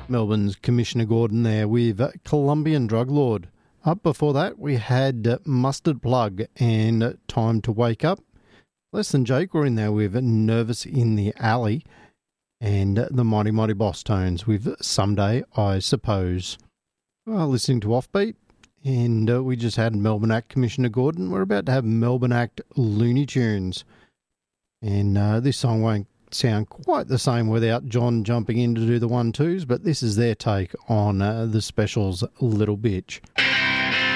Melbourne's Commissioner Gordon there with Colombian Drug Lord. Up before that, we had Mustard Plug and Time to Wake Up. Less Than Jake were in there with Nervous in the Alley and the Mighty Mighty Boss Tones with Someday, I Suppose. Well, listening to Offbeat, and we just had Melbourne Act Commissioner Gordon. We're about to have Melbourne Act Looney Tunes. And this song won't sound quite the same without John jumping in to do the 1-2s, but this is their take on the Specials' Little Bitch.